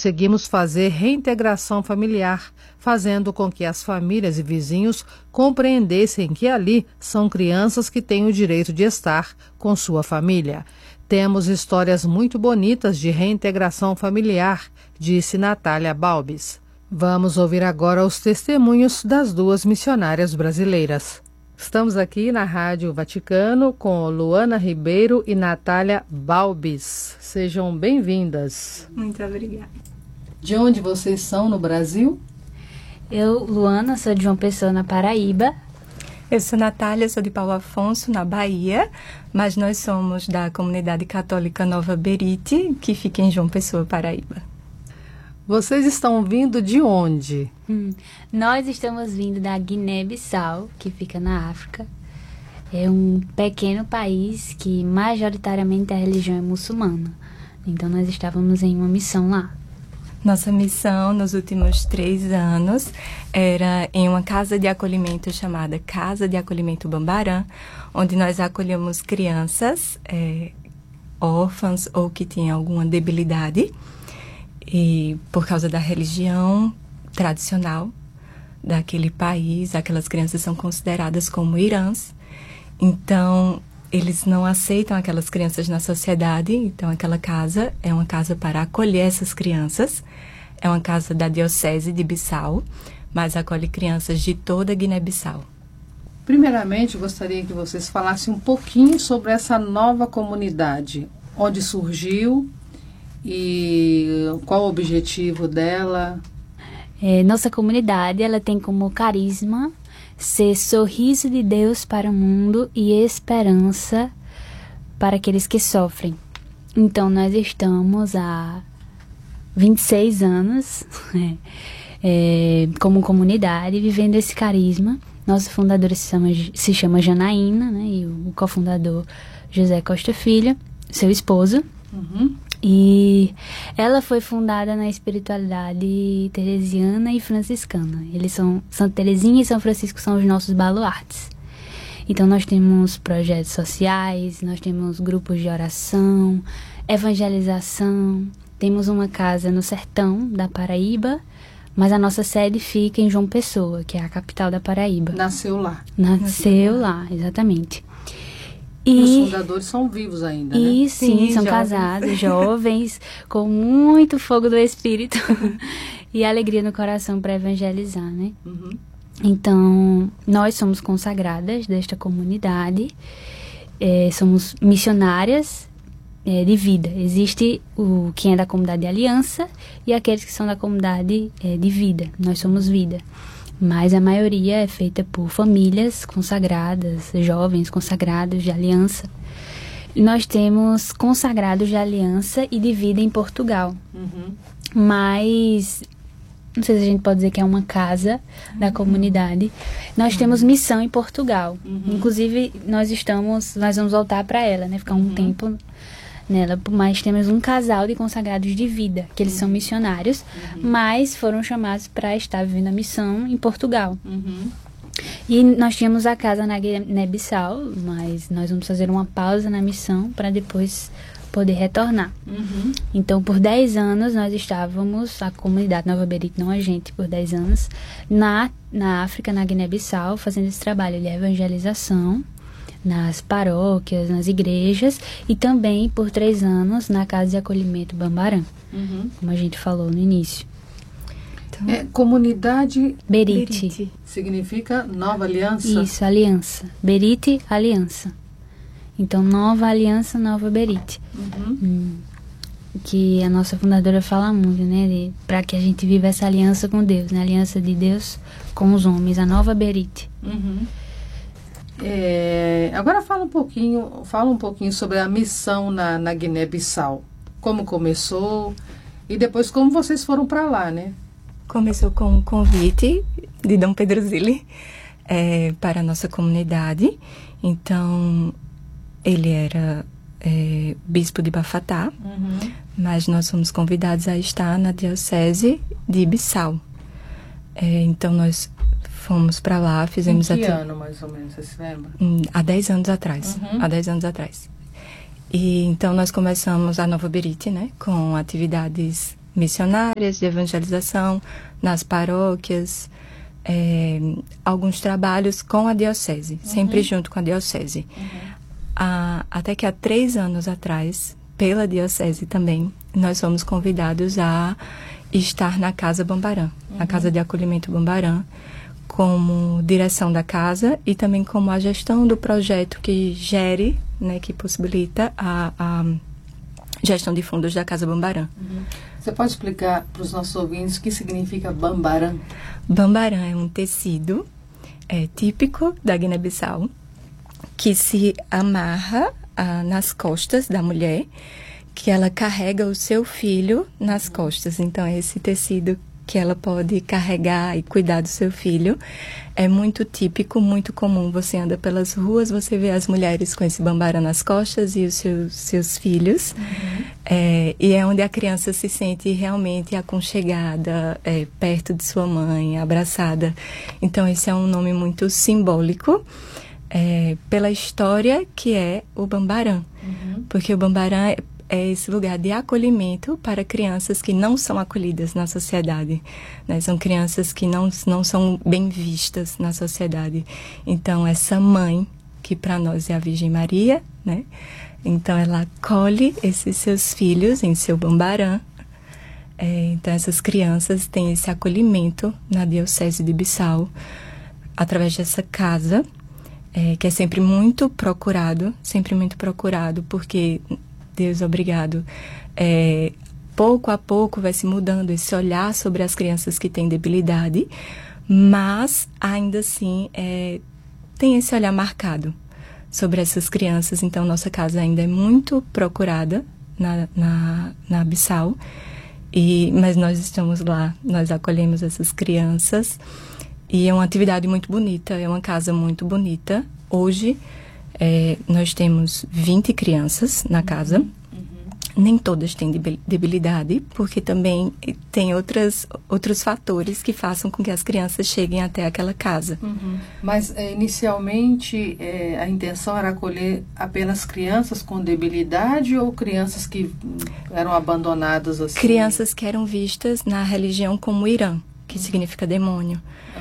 conseguimos fazer reintegração familiar, fazendo com que as famílias e vizinhos compreendessem que ali são crianças que têm o direito de estar com sua família. Temos histórias muito bonitas de reintegração familiar, disse Natália Balbis. Vamos ouvir agora os testemunhos das duas missionárias brasileiras. Estamos aqui na Rádio Vaticano com Luana Ribeiro e Natália Balbis. Sejam bem-vindas. Muito obrigada. De onde vocês são no Brasil? Eu, Luana, sou de João Pessoa, na Paraíba. Eu sou Natália, sou de Paulo Afonso, na Bahia, mas nós somos da comunidade católica Nova Berite, que fica em João Pessoa, Paraíba. Vocês estão vindo de onde? Nós estamos vindo da Guiné-Bissau, que fica na África. É um pequeno país que majoritariamente a religião é muçulmana. Então nós estávamos em uma missão lá. Nossa missão nos últimos 3 anos era em uma casa de acolhimento chamada Casa de Acolhimento Bambarã, onde nós acolhemos crianças órfãs ou que tinham alguma debilidade. E por causa da religião tradicional daquele país, aquelas crianças são consideradas como irãs. Então, eles não aceitam aquelas crianças na sociedade. Então, aquela casa é uma casa para acolher essas crianças. É uma casa da Diocese de Bissau, mas acolhe crianças de toda a Guiné-Bissau. Primeiramente, gostaria que vocês falassem um pouquinho sobre essa nova comunidade. Onde surgiu e qual o objetivo dela? Nossa comunidade, ela tem como carisma ser sorriso de Deus para o mundo e esperança para aqueles que sofrem. Então, nós estamos há 26 anos como comunidade vivendo esse carisma. Nossa fundadora se chama Janaína, né, e o cofundador José Costa Filho, seu esposo. Uhum. E ela foi fundada na espiritualidade teresiana e franciscana. Eles são Santa Teresinha e São Francisco são os nossos baluartes. Então nós temos projetos sociais, nós temos grupos de oração, evangelização. Temos uma casa no sertão da Paraíba, mas a nossa sede fica em João Pessoa, que é a capital da Paraíba. Nasceu lá. Nasceu lá, exatamente. E os fundadores são vivos ainda, né? E sim, são jovens. Casados, jovens, com muito fogo do Espírito e alegria no coração para evangelizar, né? Uhum. Então, nós somos consagradas desta comunidade, somos missionárias de vida. Existe quem é da comunidade de aliança e aqueles que são da comunidade de vida. Nós somos vida. Mas a maioria é feita por famílias consagradas, jovens consagrados de aliança. Nós temos consagrados de aliança e de vida em Portugal. Uhum. Mas, não sei se a gente pode dizer que é uma casa da comunidade. Nós temos missão em Portugal. Inclusive, nós vamos voltar para ela, né? Ficar um tempo nela, mas temos um casal de consagrados de vida, que eles são missionários, mas foram chamados para estar vivendo a missão em Portugal. E nós tínhamos a casa na Guiné-Bissau, mas nós vamos fazer uma pausa na missão para depois poder retornar. Então, por 10 anos, nós estávamos, a comunidade Nova Berite, não a gente, por 10 anos, na África, na Guiné-Bissau, fazendo esse trabalho de evangelização, nas paróquias, nas igrejas, e também por 3 anos na Casa de Acolhimento Bambarã, como a gente falou no início. Então, comunidade Berite. Significa Nova Aliança? Isso, aliança. Berite, aliança. Então, Nova Aliança, Nova Berite. Que a nossa fundadora fala muito, né? Para que a gente viva essa aliança com Deus, né? A aliança de Deus com os homens, a Nova Berite. Agora fala um pouquinho sobre a missão na Guiné-Bissau. Como começou e depois como vocês foram para lá, né? Começou com um convite de Dom Pedro Zilli para a nossa comunidade. Então, ele era bispo de Bafatá, mas nós fomos convidados a estar na Diocese de Bissau. Então, nós fomos para lá, fizemos... Em que ano, mais ou menos, você se lembra? Há 10 anos atrás. Há 10 anos atrás. E então nós começamos a Nova Berite, né? Com atividades missionárias de evangelização nas paróquias, alguns trabalhos com a diocese, sempre junto com a diocese. Até que há 3 anos atrás, pela diocese também, nós fomos convidados a estar na Casa Bambarã, a Casa de Acolhimento Bambarã, como direção da casa e também como a gestão do projeto que gere, né, que possibilita a gestão de fundos da Casa Bambarã. Você pode explicar para os nossos ouvintes o que significa Bambarã? Bambarã é um tecido típico da Guiné-Bissau que se amarra nas costas da mulher, que ela carrega o seu filho nas costas. Então, é esse tecido que ela pode carregar e cuidar do seu filho. É muito típico, muito comum. Você anda pelas ruas, você vê as mulheres com esse bambarã nas costas e os seus filhos. E é onde a criança se sente realmente aconchegada, perto de sua mãe, abraçada. Então, esse é um nome muito simbólico, pela história que é o Bambarã. Porque o Bambarã é esse lugar de acolhimento para crianças que não são acolhidas na sociedade, né? São crianças que não são bem vistas na sociedade. Então, essa mãe, que para nós é a Virgem Maria, né? Então, ela acolhe esses seus filhos em seu Bambarã. Então, essas crianças têm esse acolhimento na Diocese de Bissau, através dessa casa, que é sempre muito procurado, porque... Deus, obrigado. Pouco a pouco vai se mudando esse olhar sobre as crianças que têm debilidade, mas ainda assim tem esse olhar marcado sobre essas crianças. Então, nossa casa ainda é muito procurada na Bissau, mas nós estamos lá, nós acolhemos essas crianças e é uma atividade muito bonita, é uma casa muito bonita. Hoje, nós temos 20 crianças na casa. Nem todas têm debilidade, porque também tem outros fatores que façam com que as crianças cheguem até aquela casa. Mas, inicialmente, a intenção era acolher apenas crianças com debilidade ou crianças que eram abandonadas assim? Crianças que eram vistas na religião como Irã, que significa demônio.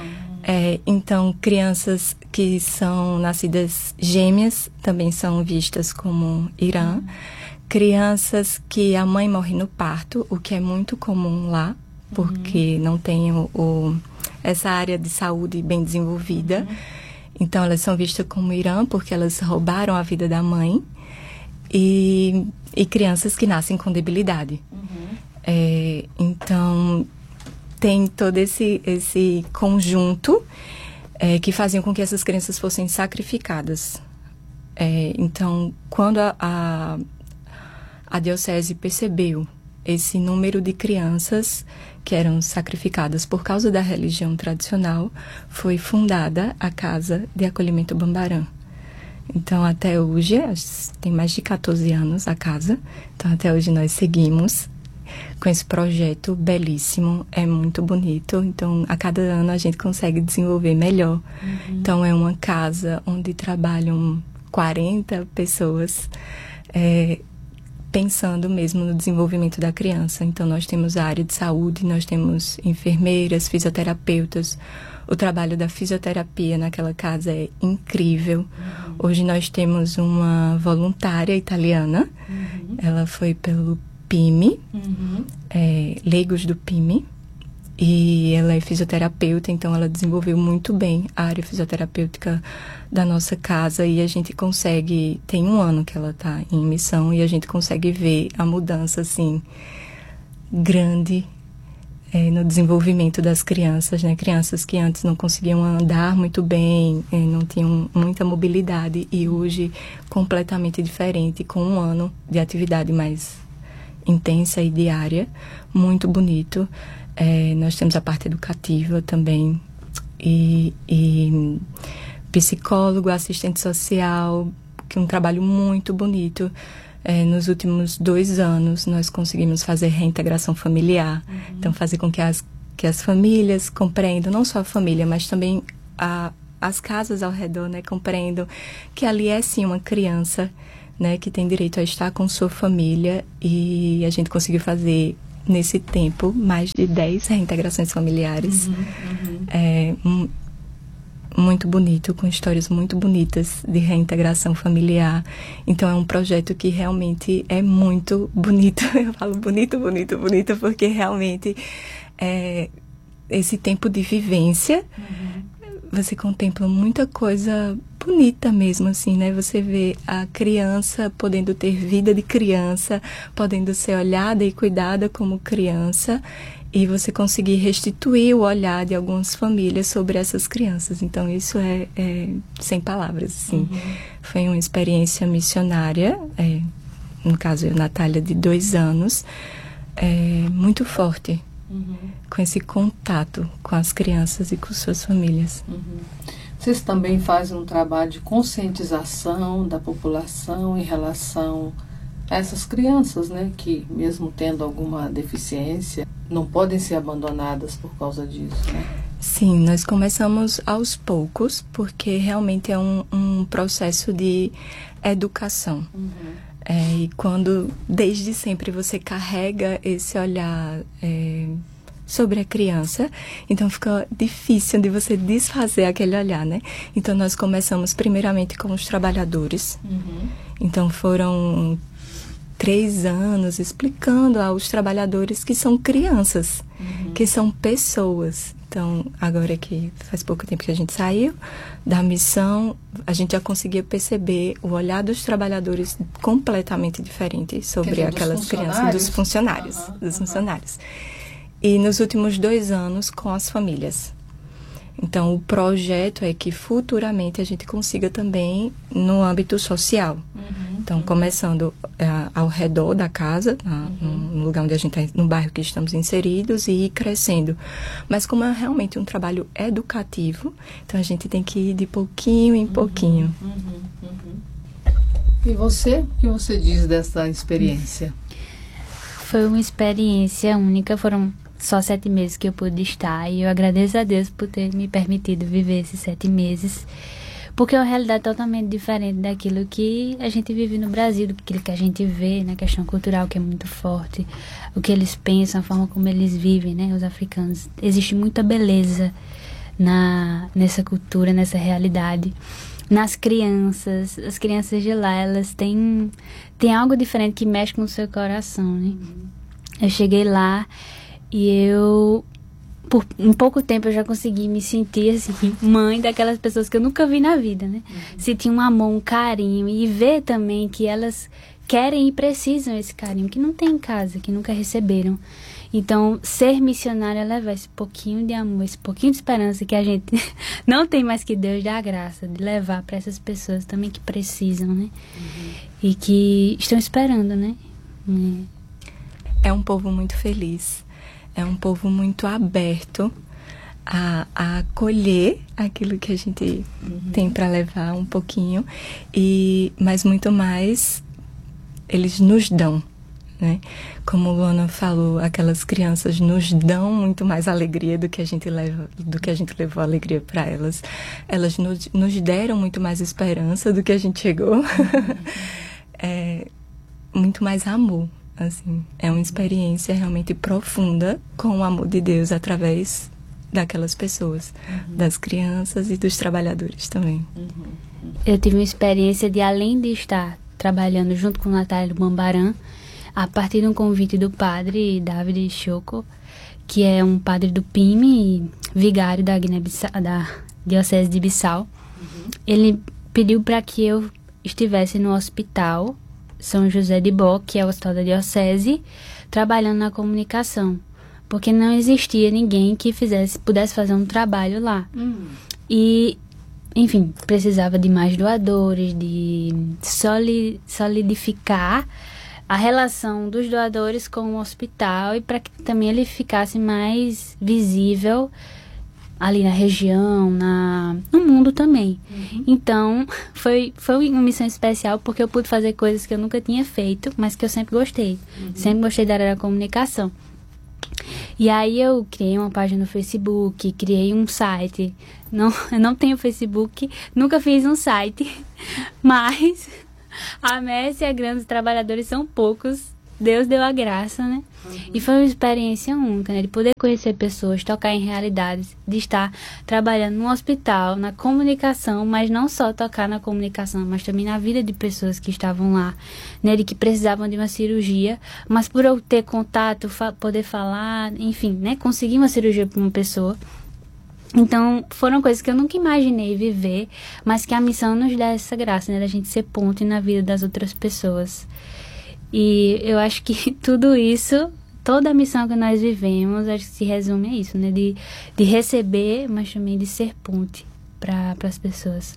Então, crianças que são nascidas gêmeas também são vistas como Irã. Crianças que a mãe morre no parto, o que é muito comum lá, porque não tem essa área de saúde bem desenvolvida. Então, elas são vistas como Irã, porque elas roubaram a vida da mãe. E crianças que nascem com debilidade. Então... tem todo esse conjunto que faziam com que essas crianças fossem sacrificadas. Então, quando a diocese percebeu esse número de crianças que eram sacrificadas por causa da religião tradicional, foi fundada a Casa de Acolhimento Bambarã. Então, até hoje, tem mais de 14 anos a casa, então até hoje nós seguimos com esse projeto belíssimo, é muito bonito. Então, a cada ano a gente consegue desenvolver melhor. Então, é uma casa onde trabalham 40 pessoas, pensando mesmo no desenvolvimento da criança. Então, nós temos a área de saúde, nós temos enfermeiras, fisioterapeutas. O trabalho da fisioterapia naquela casa é incrível. Hoje nós temos uma voluntária italiana, ela foi pelo PIMI, leigos do PIMI, e ela é fisioterapeuta, então ela desenvolveu muito bem a área fisioterapêutica da nossa casa, e a gente consegue, tem 1 ano que ela está em missão, e a gente consegue ver a mudança, assim, grande no desenvolvimento das crianças, né? Crianças que antes não conseguiam andar muito bem, não tinham muita mobilidade, e hoje completamente diferente, com 1 ano de atividade mais intensa e diária, muito bonito. Nós temos a parte educativa também, e psicólogo, assistente social, que é um trabalho muito bonito. Nos últimos 2 anos nós conseguimos fazer reintegração familiar, então fazer com que as famílias compreendam, não só a família, mas também as casas ao redor, né, compreendam que ali é sim uma criança, né, que tem direito a estar com sua família, e a gente conseguiu fazer nesse tempo, mais de 10 reintegrações familiares. Muito bonito, com histórias muito bonitas de reintegração familiar. Então, é um projeto que realmente é muito bonito. Eu falo bonito, bonito, bonito, porque realmente esse tempo de vivência, você contempla muita coisa bonita mesmo, assim, né? Você vê a criança podendo ter vida de criança, podendo ser olhada e cuidada como criança, e você conseguir restituir o olhar de algumas famílias sobre essas crianças. Então, isso é sem palavras, assim. Foi uma experiência missionária, no caso, eu, Natália, de 2 anos, muito forte, com esse contato com as crianças e com suas famílias. Vocês também fazem um trabalho de conscientização da população em relação a essas crianças, né, que mesmo tendo alguma deficiência, não podem ser abandonadas por causa disso, né? Sim, nós começamos aos poucos, porque realmente é um processo de educação. E quando, desde sempre, você carrega esse olhar sobre a criança, então fica difícil de você desfazer aquele olhar, né? Então, nós começamos primeiramente com os trabalhadores. Então, foram 3 anos explicando aos trabalhadores que são crianças, que são pessoas. Então, agora que faz pouco tempo que a gente saiu da missão, a gente já conseguia perceber o olhar dos trabalhadores completamente diferente sobre aquelas crianças, dos funcionários, funcionários. E nos últimos 2 anos, com as famílias. Então, o projeto é que futuramente a gente consiga também no âmbito social. Então, começando ao redor da casa, no lugar onde a gente está, no bairro que estamos inseridos, e ir crescendo. Mas como é realmente um trabalho educativo, então a gente tem que ir de pouquinho em pouquinho. E você? O que você diz dessa experiência? Foi uma experiência única, foram só 7 meses que eu pude estar, e eu agradeço a Deus por ter me permitido viver esses 7 meses, porque é uma realidade totalmente diferente daquilo que a gente vive no Brasil, daquilo que a gente vê na questão cultural, que é muito forte, o que eles pensam, a forma como eles vivem, né, os africanos. Existe muita beleza nessa cultura, nessa realidade. Nas crianças, as crianças de lá, elas têm algo diferente que mexe com o seu coração, né? Eu cheguei lá e por um pouco tempo eu já consegui me sentir assim, mãe daquelas pessoas que eu nunca vi na vida, né? Sentir um amor, um carinho, e ver também que elas querem e precisam esse carinho, que não tem em casa, que nunca receberam. Então, ser missionária é levar esse pouquinho de amor, esse pouquinho de esperança que a gente não tem mais, que Deus dá a graça de levar para essas pessoas também que precisam, né? E que estão esperando, né? É um povo muito feliz. É um povo muito aberto a acolher aquilo que a gente tem para levar um pouquinho, mas muito mais eles nos dão, né? Como o Luana falou, aquelas crianças nos dão muito mais alegria do que a gente levou alegria para elas. Elas nos deram muito mais esperança do que a gente chegou. Muito mais amor. Assim, é uma experiência realmente profunda com o amor de Deus através daquelas pessoas, das crianças e dos trabalhadores também. Eu tive uma experiência de, além de estar trabalhando junto com Natália do Bambarã, a partir de um convite do padre David Choco, que é um padre do PIME, vigário da Diocese de Bissau. Ele pediu para que eu estivesse no hospital São José de Bó, que é o hospital da Diocese, trabalhando na comunicação, porque não existia ninguém que pudesse fazer um trabalho lá. E, enfim, precisava de mais doadores, de solidificar a relação dos doadores com o hospital, e para que também ele ficasse mais visível ali na região, no mundo também. Então, foi uma missão especial, porque eu pude fazer coisas que eu nunca tinha feito, mas que eu sempre gostei. Sempre gostei da área da comunicação. E aí eu criei uma página no Facebook, criei um site. Eu não tenho Facebook, nunca fiz um site, mas a messe é grande, os trabalhadores são poucos, Deus deu a graça, né? E foi uma experiência única, né? De poder conhecer pessoas, tocar em realidades, de estar trabalhando no hospital, na comunicação, mas não só tocar na comunicação, mas também na vida de pessoas que estavam lá, né? De que precisavam de uma cirurgia, mas por eu ter contato, poder falar, enfim, né? Conseguir uma cirurgia para uma pessoa. Então, foram coisas que eu nunca imaginei viver, mas que a missão nos dá essa graça, né? Da gente ser ponte na vida das outras pessoas. E eu acho que tudo isso, toda a missão que nós vivemos, acho que se resume a isso, né? De receber, mas também de ser ponte para as pessoas.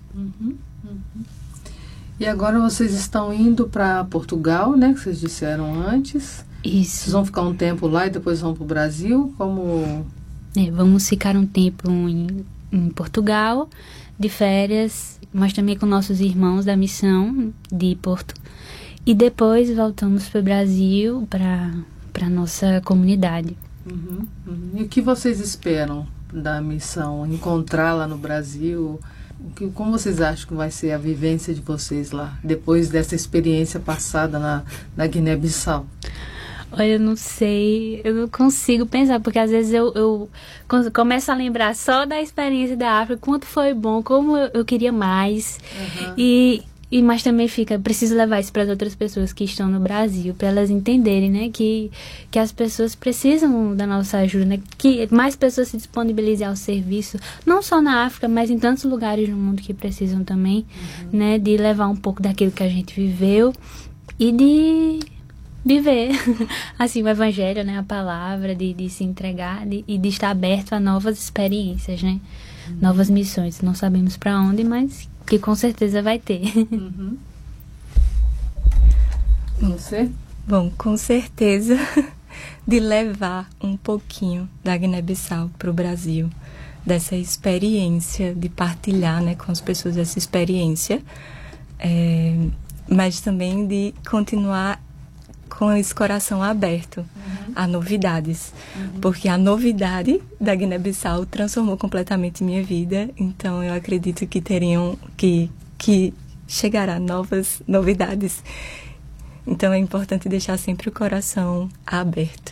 E agora vocês estão indo para Portugal, né? Que vocês disseram antes. Isso. Vocês vão ficar um tempo lá e depois vão para o Brasil? Como... vamos ficar um tempo em Portugal, de férias, mas também com nossos irmãos da missão de Porto. E depois voltamos para o Brasil, para a nossa comunidade. E o que vocês esperam da missão? Encontrar lá no Brasil? Como vocês acham que vai ser a vivência de vocês lá, depois dessa experiência passada na Guiné-Bissau? Olha, eu não sei, eu não consigo pensar, porque às vezes eu começo a lembrar só da experiência da África, quanto foi bom, como eu queria mais. Mas também preciso levar isso para as outras pessoas que estão no Brasil, para elas entenderem, né, que as pessoas precisam da nossa ajuda, né, que mais pessoas se disponibilizem ao serviço, não só na África, mas em tantos lugares no mundo que precisam também, né, de levar um pouco daquilo que a gente viveu e de viver, assim, o evangelho, né, a palavra, de se entregar e de estar aberto a novas experiências, né, novas missões. Não sabemos para onde, mas que com certeza vai ter. Você? Bom, com certeza de levar um pouquinho da Guiné-Bissau para o Brasil, dessa experiência, de partilhar, né, com as pessoas essa experiência, mas também de continuar com esse coração aberto a novidades, porque a novidade da Guiné-Bissau transformou completamente minha vida. Então eu acredito que que chegará novas novidades. Então é importante deixar sempre o coração aberto.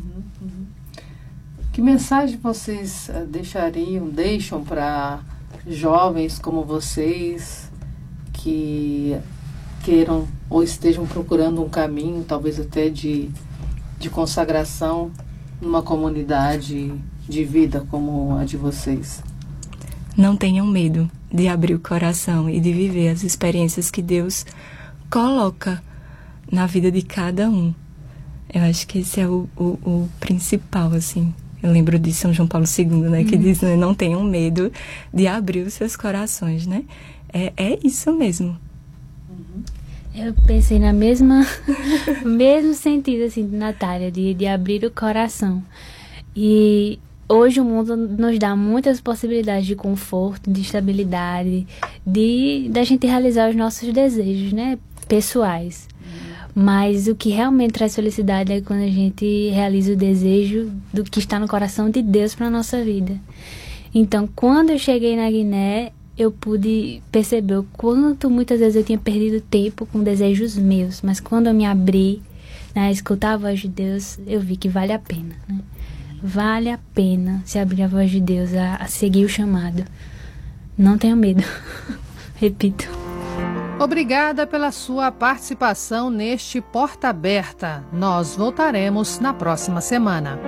Que mensagem vocês deixam para jovens como vocês que queiram ou estejam procurando um caminho, talvez até de consagração numa comunidade de vida como a de vocês? Não tenham medo de abrir o coração e de viver as experiências que Deus coloca na vida de cada um. Eu acho que esse é o principal, assim. Eu lembro de São João Paulo II, né, que diz, né, não tenham medo de abrir os seus corações, né? É isso mesmo. Eu pensei na mesmo sentido, assim, de Natália, de abrir o coração. E hoje o mundo nos dá muitas possibilidades de conforto, de estabilidade, da gente realizar os nossos desejos, né, pessoais. Mas o que realmente traz felicidade é quando a gente realiza o desejo do que está no coração de Deus para a nossa vida. Então, quando eu cheguei na Guiné, eu pude perceber o quanto muitas vezes eu tinha perdido tempo com desejos meus. Mas quando eu me abri, né, a escutar a voz de Deus, eu vi que vale a pena, né? Vale a pena se abrir a voz de Deus, a seguir o chamado. Não tenho medo. Repito. Obrigada pela sua participação neste Porta Aberta. Nós voltaremos na próxima semana.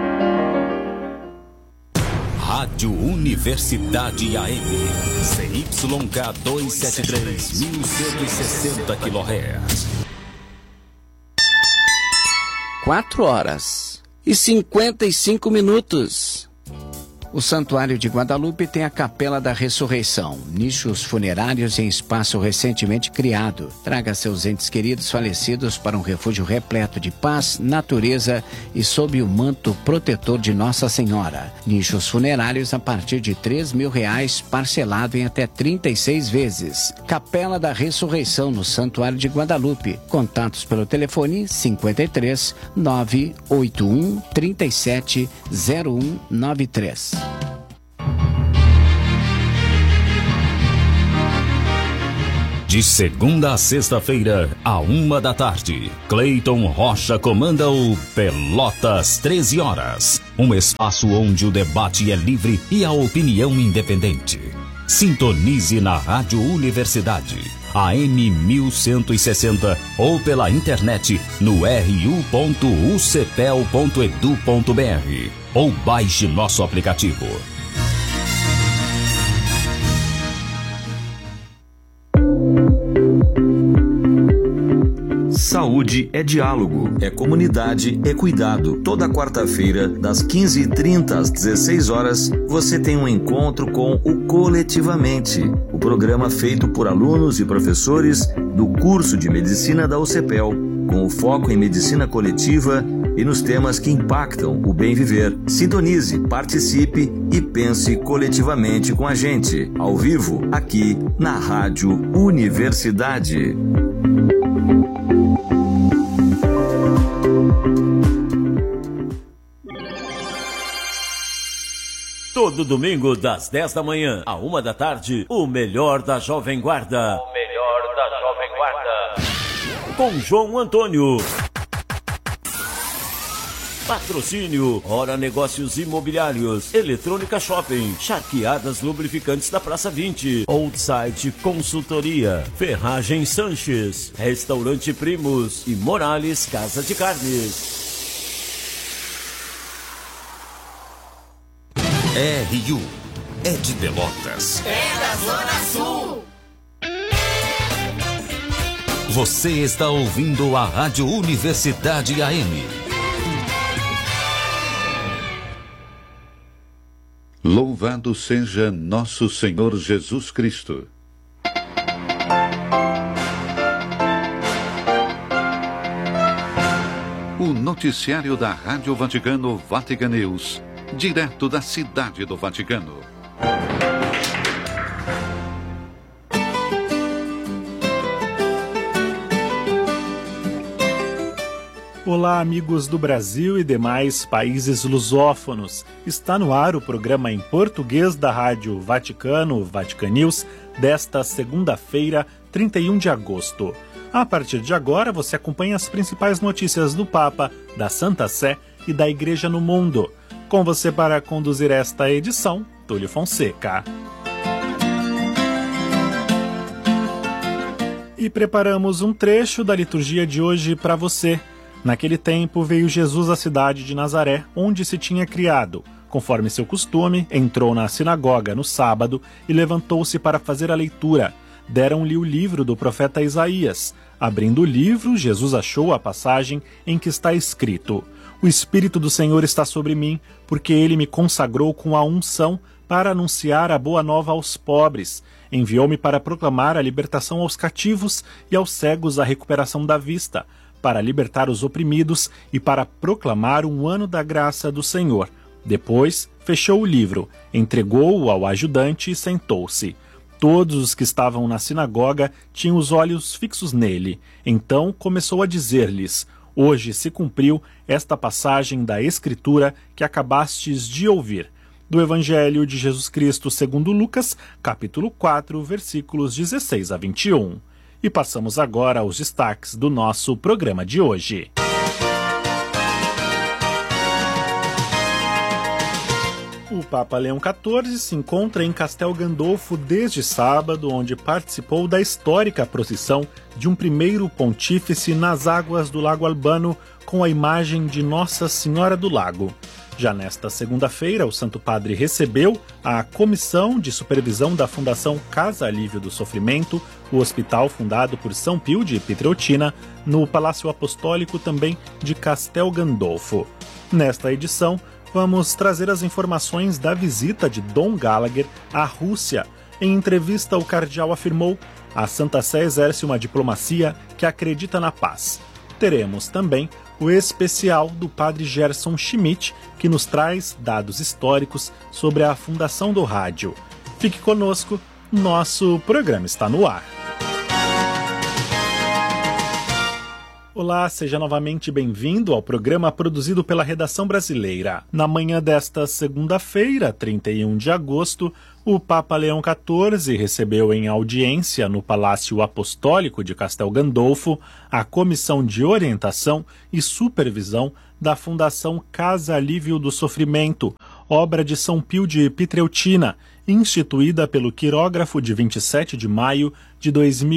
Rádio Universidade AM, CYK 273, 1160 kHz. 4h55. O Santuário de Guadalupe tem a Capela da Ressurreição, nichos funerários em espaço recentemente criado. Traga seus entes queridos falecidos para um refúgio repleto de paz, natureza e sob o manto protetor de Nossa Senhora. Nichos funerários a partir de R$3.000, parcelado em até 36 vezes. Capela da Ressurreição no Santuário de Guadalupe. Contatos pelo telefone 53 981 37 0193. De segunda a sexta-feira, à 13h. Cleiton Rocha comanda o Pelotas 13 horas. Um espaço onde o debate é livre e a opinião independente. Sintonize na Rádio Universidade, AM 1160 ou pela internet no ru.ucpel.edu.br ou baixe nosso aplicativo. Saúde é diálogo, é comunidade, é cuidado. Toda quarta-feira, das 15h30 às 16h, você tem um encontro com o Coletivamente, o programa feito por alunos e professores do curso de Medicina da UCPEL, com o foco em medicina coletiva e nos temas que impactam o bem viver. Sintonize, participe e pense coletivamente com a gente, ao vivo, aqui na Rádio Universidade. Todo domingo, das 10 da manhã à 13h, o melhor da Jovem Guarda. O melhor da Jovem Guarda. Com João Antônio. Patrocínio: Hora Negócios Imobiliários, Eletrônica Shopping, Charqueadas Lubrificantes da Praça 20, Outside Consultoria, Ferragem Sanches, Restaurante Primos e Morales Casa de Carnes. RU é de Pelotas. É da Zona Sul. Você está ouvindo a Rádio Universidade AM. Louvado seja nosso Senhor Jesus Cristo. O noticiário da Rádio Vaticano Vatican News, direto da cidade do Vaticano. Olá, amigos do Brasil e demais países lusófonos. Está no ar o programa em português da Rádio Vaticano, Vatican News, desta segunda-feira, 31 de agosto. A partir de agora, você acompanha as principais notícias do Papa, da Santa Sé e da Igreja no mundo. Com você para conduzir esta edição, Túlio Fonseca. E preparamos um trecho da liturgia de hoje para você. Naquele tempo veio Jesus à cidade de Nazaré, onde se tinha criado. Conforme seu costume, entrou na sinagoga no sábado e levantou-se para fazer a leitura. Deram-lhe o livro do profeta Isaías. Abrindo o livro, Jesus achou a passagem em que está escrito: O Espírito do Senhor está sobre mim, porque ele me consagrou com a unção para anunciar a boa nova aos pobres. Enviou-me para proclamar a libertação aos cativos e aos cegos a recuperação da vista, para libertar os oprimidos e para proclamar um ano da graça do Senhor. Depois, fechou o livro, entregou-o ao ajudante e sentou-se. Todos os que estavam na sinagoga tinham os olhos fixos nele. Então começou a dizer-lhes: Hoje se cumpriu esta passagem da Escritura que acabastes de ouvir. Do Evangelho de Jesus Cristo segundo Lucas, capítulo 4, versículos 16 a 21. E passamos agora aos destaques do nosso programa de hoje. O Papa Leão XIV se encontra em Castel Gandolfo desde sábado, onde participou da histórica procissão de um primeiro pontífice nas águas do Lago Albano com a imagem de Nossa Senhora do Lago. Já nesta segunda-feira, o Santo Padre recebeu a Comissão de Supervisão da Fundação Casa Alívio do Sofrimento, o hospital fundado por São Pio de Pietrelcina, no Palácio Apostólico também de Castel Gandolfo. Nesta edição, vamos trazer as informações da visita de Dom Gallagher à Rússia. Em entrevista, o cardeal afirmou: a Santa Sé exerce uma diplomacia que acredita na paz. Teremos também o especial do padre Gerson Schmidt, que nos traz dados históricos sobre a fundação do rádio. Fique conosco, nosso programa está no ar. Olá, seja novamente bem-vindo ao programa produzido pela Redação Brasileira. Na manhã desta segunda-feira, 31 de agosto, o Papa Leão XIV recebeu em audiência no Palácio Apostólico de Castel Gandolfo a Comissão de Orientação e Supervisão da Fundação Casa Alívio do Sofrimento, obra de São Pio de Pietreutina, instituída pelo quirógrafo de 27 de maio de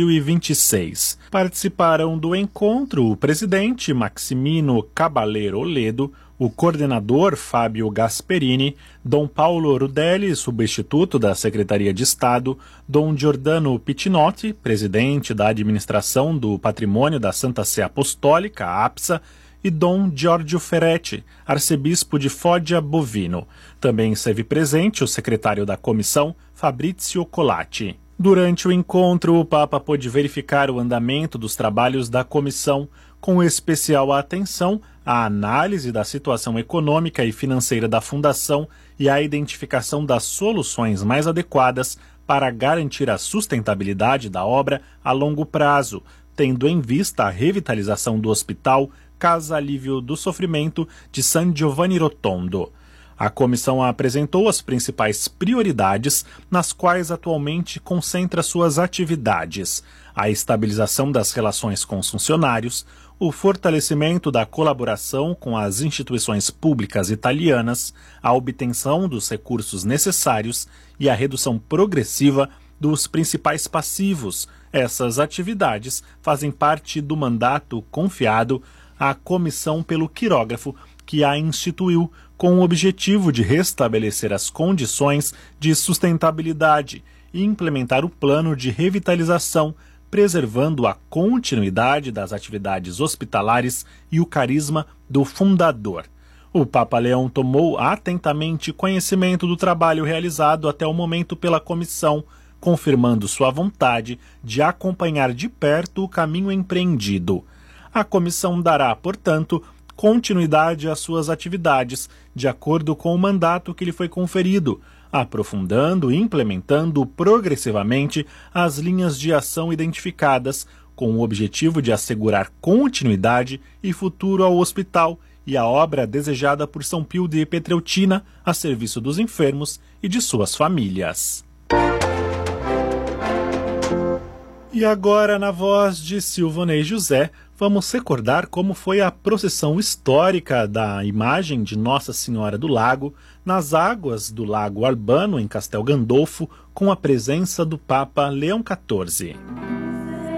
2026. Participaram do encontro o presidente Maximino Caballero Ledo, o coordenador Fábio Gasperini, Dom Paulo Rudelli, substituto da Secretaria de Estado, Dom Giordano Piccinotti, presidente da Administração do Patrimônio da Santa Sé Apostólica, APSA, e Dom Giorgio Ferretti, arcebispo de Foggia Bovino. Também esteve presente o secretário da comissão, Fabrizio Colatti. Durante o encontro, o Papa pôde verificar o andamento dos trabalhos da comissão, com especial atenção à análise da situação econômica e financeira da Fundação e à identificação das soluções mais adequadas para garantir a sustentabilidade da obra a longo prazo, tendo em vista a revitalização do hospital Casa Alívio do Sofrimento de San Giovanni Rotondo. A comissão apresentou as principais prioridades nas quais atualmente concentra suas atividades: a estabilização das relações com os funcionários, o fortalecimento da colaboração com as instituições públicas italianas, a obtenção dos recursos necessários e a redução progressiva dos principais passivos. Essas atividades fazem parte do mandato confiado à comissão pelo quirógrafo, que a instituiu com o objetivo de restabelecer as condições de sustentabilidade e implementar o plano de revitalização, preservando a continuidade das atividades hospitalares e o carisma do fundador. O Papa Leão tomou atentamente conhecimento do trabalho realizado até o momento pela comissão, confirmando sua vontade de acompanhar de perto o caminho empreendido. A comissão dará, portanto, continuidade às suas atividades, de acordo com o mandato que lhe foi conferido, aprofundando e implementando progressivamente as linhas de ação identificadas, com o objetivo de assegurar continuidade e futuro ao hospital e à obra desejada por São Pio de Pietreutina a serviço dos enfermos e de suas famílias. E agora, na voz de Silvonei José, vamos recordar como foi a procissão histórica da imagem de Nossa Senhora do Lago nas águas do Lago Albano, em Castel Gandolfo, com a presença do Papa Leão XIV.